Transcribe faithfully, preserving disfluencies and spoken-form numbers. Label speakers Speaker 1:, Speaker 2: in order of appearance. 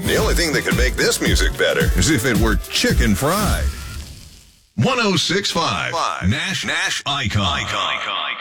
Speaker 1: The only thing that could make this music better is if it were chicken fried. one oh six point five Nash Nash Icon. Icon.